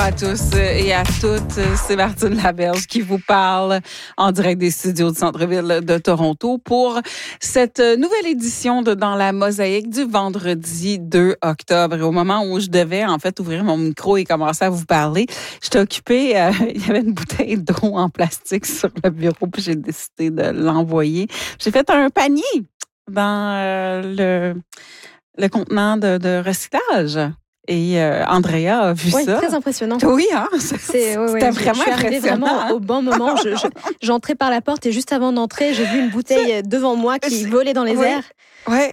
à tous et à toutes. C'est Martine Laberge qui vous parle en direct des studios du centre-ville de Toronto pour cette nouvelle édition de Dans la Mosaïque du vendredi 2 octobre. Et au moment où je devais en fait ouvrir mon micro et commencer à vous parler, j'étais occupée, il y avait une bouteille d'eau en plastique sur le bureau puis j'ai décidé de l'envoyer. J'ai fait un panier dans le contenant de recyclage. Et Andrea a vu ça. Très impressionnant. Oui, hein? C'était vraiment impressionnant. Vraiment au bon moment. J'entrais par la porte et juste avant d'entrer, j'ai vu une bouteille devant moi qui volait dans les airs. Ouais.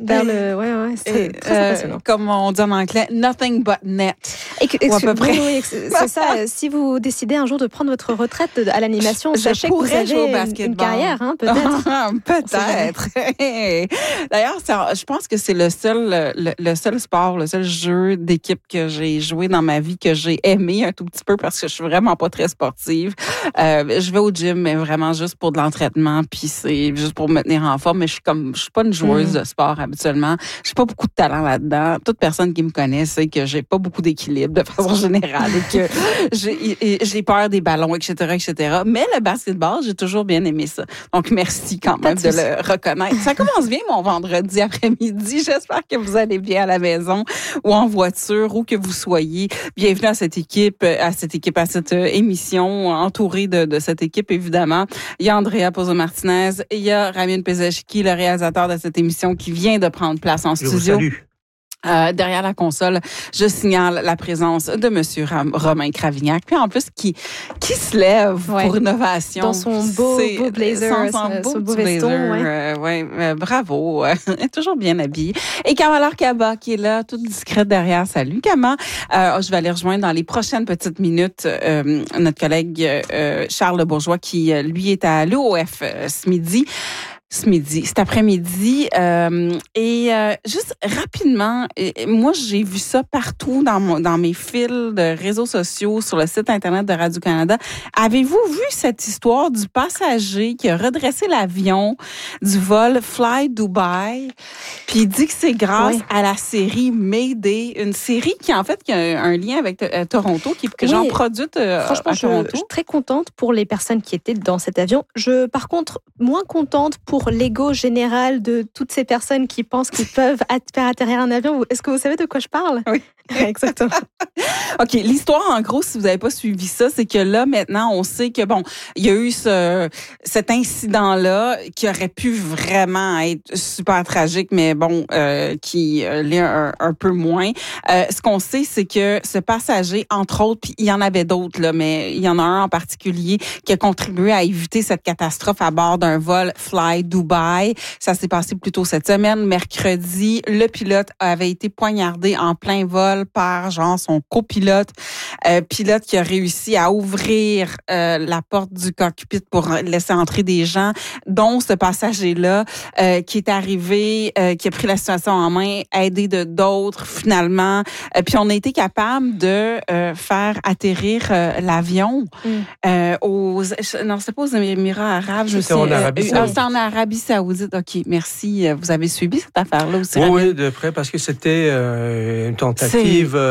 C'est très impressionnant. Comme on dit en anglais, nothing but net. Ou à peu près. Oui, c'est ça. Si vous décidez un jour de prendre votre retraite à l'animation, sachez que vous avez une carrière, hein, peut-être. Peut-être. D'ailleurs, je pense que c'est le seul sport, le seul jeu d'équipe que j'ai joué dans ma vie, que j'ai aimé un tout petit peu parce que je suis vraiment pas très sportive. Je vais au gym, mais vraiment juste pour de l'entraînement, puis c'est juste pour me tenir en forme, mais je suis pas une joueuse de sport habituellement. J'ai pas beaucoup de talent là-dedans. Toute personne qui me connaît sait que j'ai pas beaucoup d'équilibre de façon générale et que j'ai peur des ballons, etc. Mais le basketball, j'ai toujours bien aimé ça. Donc, merci quand même de le reconnaître. Ça commence bien mon vendredi après-midi. J'espère que vous allez bien à la maison ou en voiture, où que vous soyez. Bienvenue à cette émission, entourée de cette équipe, évidemment. Il y a Andrea Pozo-Martinez et il y a Ramin Pezeshki, le réalisateur de cette émission qui vient de prendre place en studio. Je vous salue. Derrière la console, je signale la présence de Monsieur Romain Cravignac, puis en plus qui se lève pour innovation. Dans son beau blazer, son beau veston. Bravo, toujours bien habillé. Et Kamala Kaba qui est là, toute discrète derrière. Salut Kama. Je vais aller rejoindre dans les prochaines petites minutes notre collègue Charles Bourgeois qui, lui, est à l'OF cet après-midi. Juste rapidement, moi, j'ai vu ça partout dans mes fils de réseaux sociaux, sur le site Internet de Radio-Canada. Avez-vous vu cette histoire du passager qui a redressé l'avion du vol Fly Dubai? Puis il dit que c'est grâce à la série Mayday, une série qui, en fait, qui a un lien avec Toronto, qui est produite franchement, à Toronto. Je suis très contente pour les personnes qui étaient dans cet avion. Par contre, moins contente pour l'ego général de toutes ces personnes qui pensent qu'ils peuvent faire atterrir un avion. Est-ce que vous savez de quoi je parle? Oui. Exactement. OK. L'histoire, en gros, si vous n'avez pas suivi ça, c'est que là, maintenant, on sait que, il y a eu cet incident-là qui aurait pu vraiment être super tragique, mais qui l'est un peu moins. Ce qu'on sait, c'est que ce passager, entre autres, puis il y en avait d'autres, là, mais il y en a un en particulier qui a contribué à éviter cette catastrophe à bord d'un vol Fly Dubai. Ça s'est passé plus tôt cette semaine. Mercredi, le pilote avait été poignardé en plein vol par son copilote, pilote qui a réussi à ouvrir la porte du cockpit pour laisser entrer des gens, dont ce passager-là qui est arrivé, qui a pris la situation en main, aidé de d'autres finalement. Puis on a été capable de faire atterrir l'avion c'était pas aux Émirats arabes. C'était en Arabie Saoudite. C'était en Arabie Saoudite. OK, merci. Vous avez suivi cette affaire-là aussi? Oui, de près, parce que c'était une tentative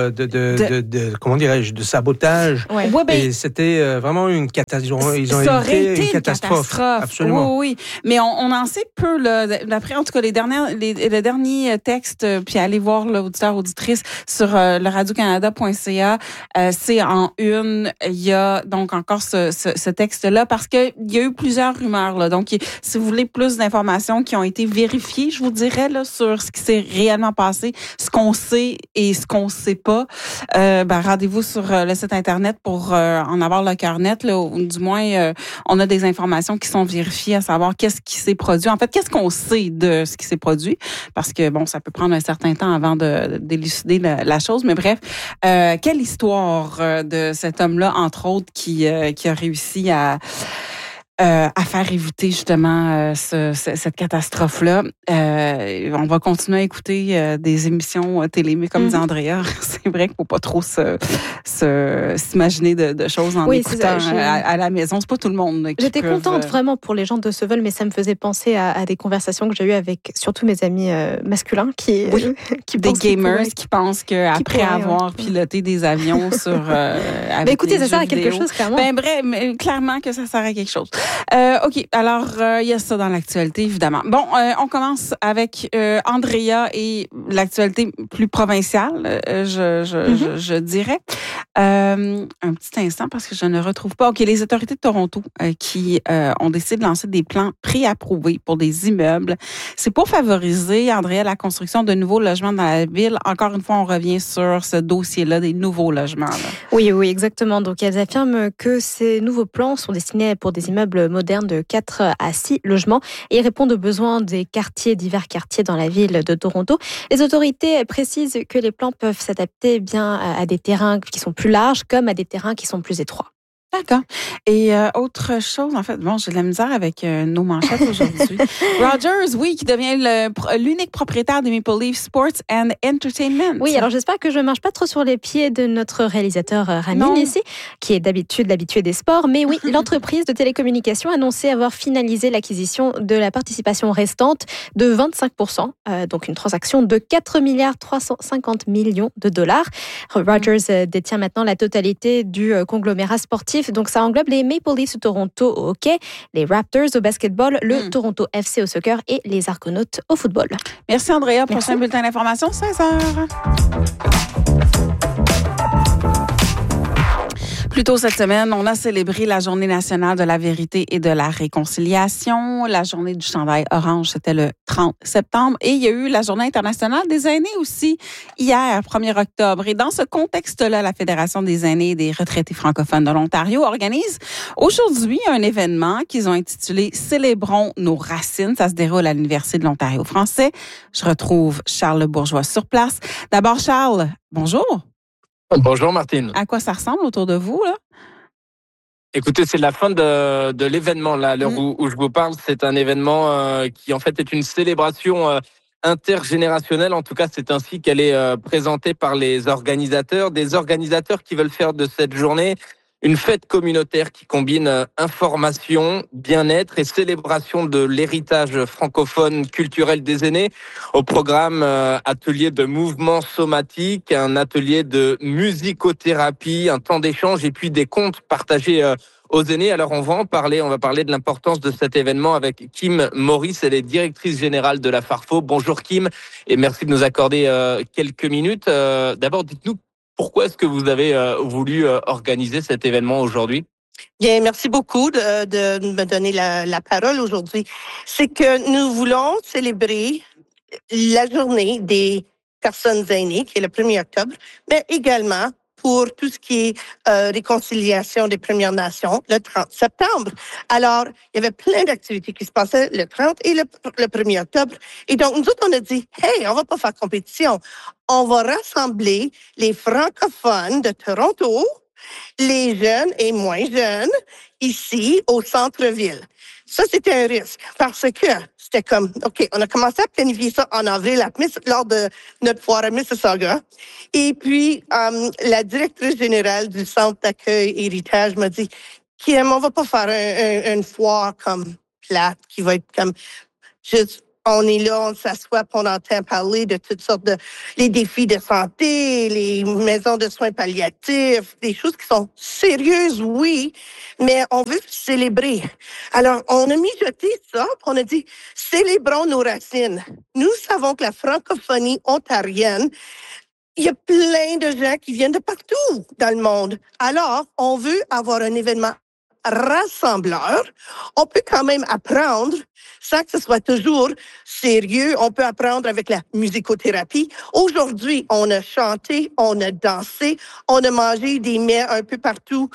de sabotage. Ouais. Et c'était vraiment une catastrophe. Ils ont évité une catastrophe. Absolument. Oui. Mais on en sait peu, là. D'après, en tout cas, les derniers textes, puis allez voir l'auditeur, auditrice sur le radiocanada.ca, c'est en une. Il y a donc encore ce texte-là parce que il y a eu plusieurs rumeurs, là. Donc, si vous voulez plus d'informations qui ont été vérifiées, je vous dirais, là, sur ce qui s'est réellement passé, ce qu'on sait et ce qu'on sait pas, rendez-vous sur le site Internet pour en avoir le cœur net, là, ou du moins, on a des informations qui sont vérifiées à savoir qu'est-ce qui s'est produit. En fait, qu'est-ce qu'on sait de ce qui s'est produit? Parce que, ça peut prendre un certain temps avant de d'élucider la chose. Mais bref, quelle histoire de cet homme-là, entre autres, qui a réussi à à faire éviter justement cette catastrophe-là. On va continuer à écouter des émissions télé, mais comme dit Andrea, c'est vrai qu'il ne faut pas trop s'imaginer de choses en écoutant à la maison. C'est pas tout le monde qui J'étais contente vraiment pour les gens de Seville, mais ça me faisait penser à des conversations que j'ai eues avec surtout mes amis masculins qui des gamers qui pensent qu'après avoir piloté des avions sur avec écoutez, ça sert à quelque chose, clairement. Bref, mais clairement que ça sert à quelque chose. OK, alors il y a ça dans l'actualité, évidemment. Bon, on commence avec Andrea et l'actualité plus provinciale, je dirais. Un petit instant, parce que je ne retrouve pas. OK, les autorités de Toronto qui ont décidé de lancer des plans préapprouvés pour des immeubles. C'est pour favoriser, Andrea, la construction de nouveaux logements dans la ville. Encore une fois, on revient sur ce dossier-là des nouveaux logements. Là. Oui, exactement. Donc, elles affirment que ces nouveaux plans sont destinés pour des immeubles modernes de 4 à 6 logements et répondent aux besoins des divers quartiers dans la ville de Toronto. Les autorités précisent que les plans peuvent s'adapter bien à des terrains qui sont plus larges comme à des terrains qui sont plus étroits. D'accord. Et autre chose, en fait, j'ai de la misère avec nos manchettes aujourd'hui. Rogers, oui, qui devient l'unique propriétaire de Maple Leaf Sports and Entertainment. Oui, alors j'espère que je ne marche pas trop sur les pieds de notre réalisateur Ramin ici, qui est d'habitude l'habitué des sports. Mais oui, l'entreprise de télécommunications a annoncé avoir finalisé l'acquisition de la participation restante de 25%, donc une transaction de 4,350 milliards de dollars. Rogers détient maintenant la totalité du conglomérat sportif. Donc, ça englobe les Maple Leafs de Toronto au hockey, les Raptors au basketball, le Toronto FC au soccer et les Argonautes au football. Merci, Andrea. Prochain bulletin d'information, 16h. Plus tôt cette semaine, on a célébré la Journée nationale de la vérité et de la réconciliation. La Journée du chandail orange, c'était le 30 septembre. Et il y a eu la Journée internationale des aînés aussi, hier, 1er octobre. Et dans ce contexte-là, la Fédération des aînés et des retraités francophones de l'Ontario organise aujourd'hui un événement qu'ils ont intitulé « Célébrons nos racines ». Ça se déroule à l'Université de l'Ontario français. Je retrouve Charles Bourgeois sur place. D'abord, Charles, bonjour. Bonjour Martine. À quoi ça ressemble autour de vous, là? Écoutez, c'est la fin de l'événement, là, à l'heure où je vous parle. C'est un événement qui, en fait, est une célébration intergénérationnelle. En tout cas, c'est ainsi qu'elle est présentée par les organisateurs. Des organisateurs qui veulent faire de cette journée une fête communautaire qui combine information, bien-être et célébration de l'héritage francophone culturel des aînés. Au programme, atelier de mouvement somatique, un atelier de musicothérapie, un temps d'échange et puis des contes partagés aux aînés. Alors on va parler de l'importance de cet événement avec Kim Maurice, elle est directrice générale de la Farfo. Bonjour Kim et merci de nous accorder quelques minutes. D'abord, dites-nous, pourquoi est-ce que vous avez voulu organiser cet événement aujourd'hui? Bien, merci beaucoup de me donner la parole aujourd'hui. C'est que nous voulons célébrer la journée des personnes aînées, qui est le 1er octobre, mais également pour tout ce qui est réconciliation des Premières Nations, le 30 septembre. Alors, il y avait plein d'activités qui se passaient le 30 et le 1er octobre. Et donc, nous autres, on a dit, hey, on va pas faire compétition. On va rassembler les francophones de Toronto, les jeunes et moins jeunes, ici, au centre-ville. Ça, c'était un risque parce que c'était comme, OK, on a commencé à planifier ça en avril lors de notre foire à Mississauga. Et puis, la directrice générale du centre d'accueil héritage m'a dit, Kim, on va pas faire une foire comme plate qui va être comme juste, on est là, on s'assoit, puis on entend parler de toutes sortes les défis de santé, les maisons de soins palliatifs, des choses qui sont sérieuses, oui, mais on veut célébrer. Alors, on a mijoté ça, puis on a dit, célébrons nos racines. Nous savons que la francophonie ontarienne, il y a plein de gens qui viennent de partout dans le monde. Alors, on veut avoir un événement rassembleur. On peut quand même apprendre sans que ce soit toujours sérieux. On peut apprendre avec la musicothérapie. Aujourd'hui, on a chanté, on a dansé, on a mangé des mets un peu partout,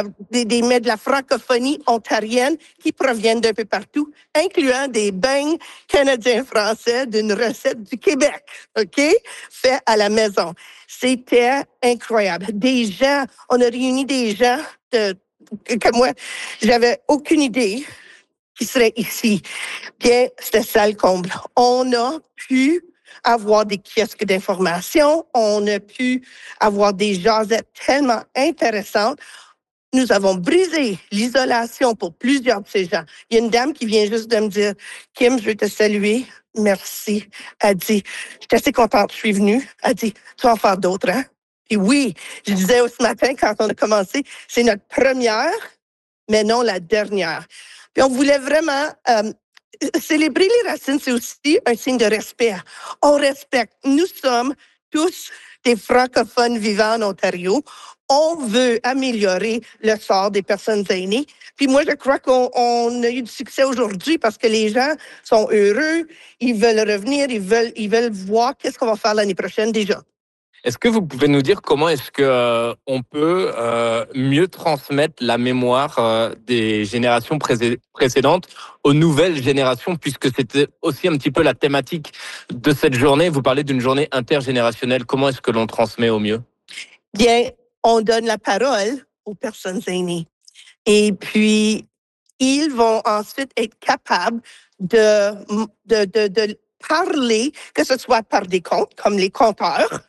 des mets de la francophonie ontarienne qui proviennent d'un peu partout, incluant des beignes canadiens-français d'une recette du Québec, OK? Fait à la maison. C'était incroyable. On a réuni des gens que moi, j'avais aucune idée qui serait ici. Bien, c'était ça le comble. On a pu avoir des kiosques d'information, on a pu avoir des jasettes tellement intéressantes. Nous avons brisé l'isolation pour plusieurs de ces gens. Il y a une dame qui vient juste de me dire, Kim, je veux te saluer. Merci. Elle dit, je suis assez contente, je suis venue. Elle dit, tu vas en faire d'autres, hein? Et oui, je disais ce matin quand on a commencé, c'est notre première, mais non la dernière. Puis on voulait vraiment célébrer les racines, c'est aussi un signe de respect. On respecte. Nous sommes tous des francophones vivant en Ontario. On veut améliorer le sort des personnes aînées. Puis moi, je crois qu'on a eu du succès aujourd'hui parce que les gens sont heureux, ils veulent revenir, ils veulent voir qu'est-ce qu'on va faire l'année prochaine déjà. Est-ce que vous pouvez nous dire comment est-ce que on peut mieux transmettre la mémoire des générations précédentes aux nouvelles générations, puisque c'était aussi un petit peu la thématique de cette journée. Vous parlez d'une journée intergénérationnelle. Comment est-ce que l'on transmet au mieux? Bien, on donne la parole aux personnes aînées. Et puis, ils vont ensuite être capables de parler, que ce soit par des contes, comme les conteurs,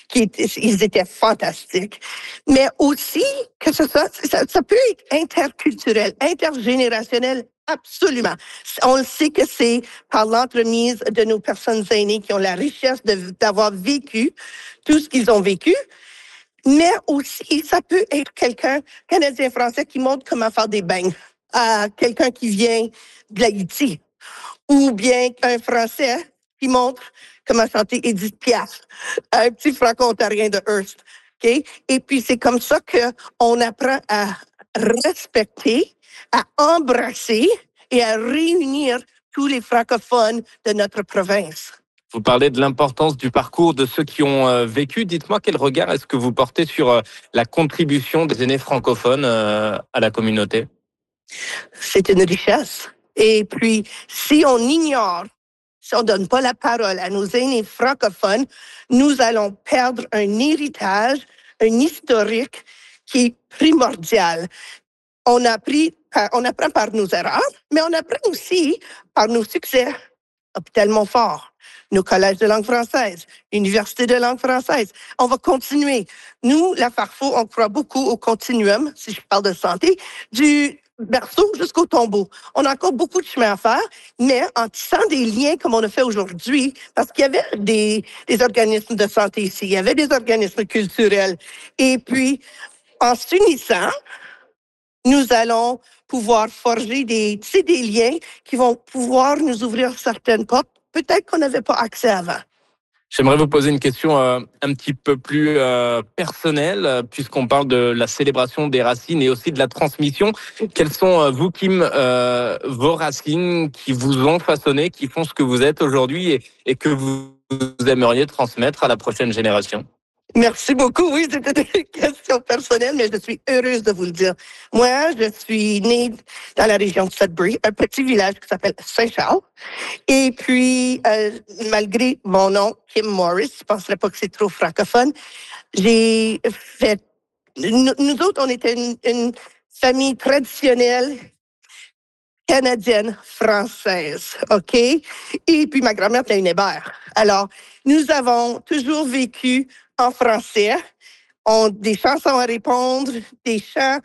ils étaient fantastiques, mais aussi que ça peut être interculturel, intergénérationnel, absolument. On le sait que c'est par l'entremise de nos personnes aînées qui ont la richesse d'avoir vécu tout ce qu'ils ont vécu, mais aussi ça peut être quelqu'un, Canadien-Français, qui montre comment faire des beignes à quelqu'un qui vient de l'Haïti, ou bien un Français qui montre comment chanter Edith Piaf, un petit franco-ontarien de Hearst. Okay? Et puis, c'est comme ça qu'on apprend à respecter, à embrasser et à réunir tous les francophones de notre province. Vous parlez de l'importance du parcours de ceux qui ont vécu. Dites-moi quel regard est-ce que vous portez sur la contribution des aînés francophones à la communauté? C'est une richesse. Et puis, si on ignore, si on ne donne pas la parole à nos aînés francophones, nous allons perdre un héritage, un historique qui est primordial. On apprend par nos erreurs, mais on apprend aussi par nos succès. Hôpital Montfort, nos collèges de langue française, Université de langue française. On va continuer. Nous, la Farfo, on croit beaucoup au continuum, si je parle de santé, du berceau jusqu'au tombeau. On a encore beaucoup de chemin à faire, mais en tissant des liens comme on a fait aujourd'hui, parce qu'il y avait des organismes de santé ici, il y avait des organismes culturels. Et puis, en s'unissant, nous allons pouvoir forger des liens qui vont pouvoir nous ouvrir certaines portes, peut-être qu'on n'avait pas accès avant. J'aimerais vous poser une question un petit peu plus personnelle, puisqu'on parle de la célébration des racines et aussi de la transmission. Quelles sont, vous, Kim, vos racines qui vous ont façonné, qui font ce que vous êtes aujourd'hui et que vous aimeriez transmettre à la prochaine génération? Merci beaucoup. Oui, c'était une question personnelle, mais je suis heureuse de vous le dire. Moi, je suis née dans la région de Sudbury, un petit village qui s'appelle Saint-Charles. Et puis, malgré mon nom, Kim Morris, je ne penserais pas que c'est trop francophone, j'ai fait... Nous autres, on était une famille traditionnelle canadienne, française, OK? Et puis, ma grand-mère était une Hébert. Alors, nous avons toujours vécu en français. Des chansons à répondre, des chants,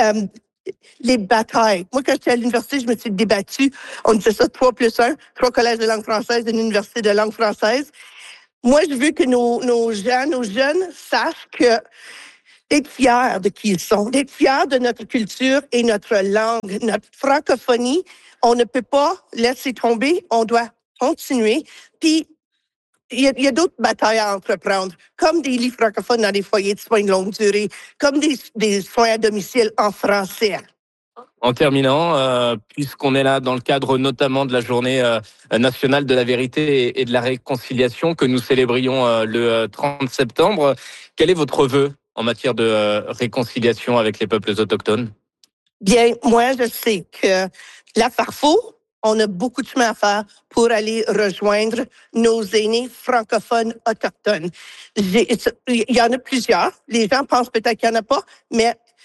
les batailles. Moi, quand j'étais à l'université, je me suis débattue. On disait ça 3+1, 3 collèges de langue française, une université de langue française. Moi, je veux que nos jeunes sachent que d'être fiers de qui ils sont, d'être fiers de notre culture et notre langue, notre francophonie. On ne peut pas laisser tomber, on doit continuer. Puis, il y a d'autres batailles à entreprendre, comme des lits francophones dans des foyers de soins de longue durée, comme des soins à domicile en français. En terminant, puisqu'on est là dans le cadre notamment de la journée nationale de la vérité et de la réconciliation que nous célébrions le 30 septembre, quel est votre vœu en matière de réconciliation avec les peuples autochtones? Bien, moi, je sais que la Farfo, on a beaucoup de chemin à faire pour aller rejoindre nos aînés francophones autochtones. Il y en a plusieurs. Les gens pensent peut-être qu'il n'y en a pas, mais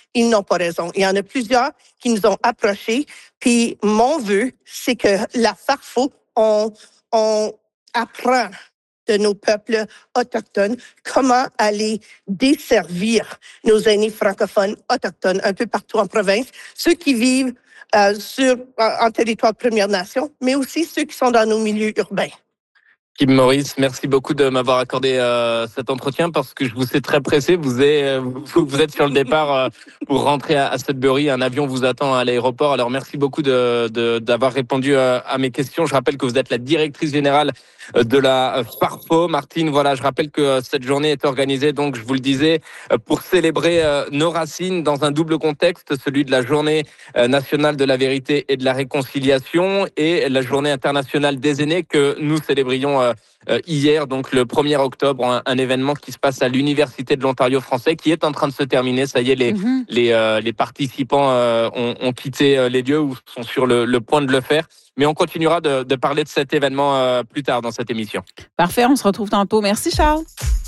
ils n'ont pas raison. Il y en a plusieurs qui nous ont approchés. Puis mon vœu, c'est que la Farfo, on apprend de nos peuples autochtones comment aller desservir nos aînés francophones autochtones un peu partout en province, ceux qui vivent en territoire Première Nation, mais aussi ceux qui sont dans nos milieux urbains. Kim Maurice, merci beaucoup de m'avoir accordé cet entretien parce que je vous sais très pressé. Vous êtes sur le départ pour rentrer à Sudbury. Un avion vous attend à l'aéroport. Alors merci beaucoup d'avoir répondu à mes questions. Je rappelle que vous êtes la directrice générale de la Farfo. Martine, voilà, je rappelle que cette journée est organisée, donc je vous le disais, pour célébrer nos racines dans un double contexte, celui de la journée nationale de la vérité et de la réconciliation et la journée internationale des aînés que nous célébrions hier, donc le 1er octobre, un événement qui se passe à l'Université de l'Ontario français, qui est en train de se terminer. Ça y est, les participants ont quitté les lieux ou sont sur le point de le faire. Mais on continuera de parler de cet événement plus tard dans cette émission. Parfait, on se retrouve tantôt. Merci Charles.